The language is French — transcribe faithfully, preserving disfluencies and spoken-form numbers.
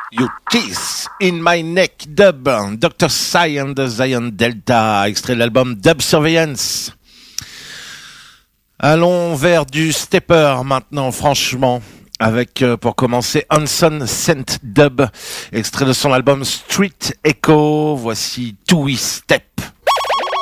You Kiss in My Neck Dub, docteur Psy and the Zion Delta, extrait de l'album Dub Surveillance. Allons vers du stepper maintenant, franchement, avec euh, pour commencer Hanson Scent Dub, extrait de son album Street Echo. Voici Two Step.